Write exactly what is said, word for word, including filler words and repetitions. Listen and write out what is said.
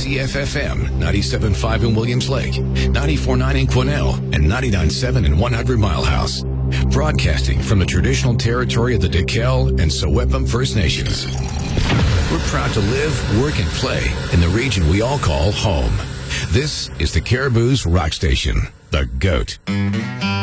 C F F M, ninety-seven point five in Williams Lake, ninety-four point nine in Quesnel, and ninety-nine point seven in one hundred Mile House. Broadcasting from the traditional territory of the Dekel and Sewepum First Nations. We're proud to live, work, and play in the region we all call home. This is the Caribou's Rock Station, The Goat.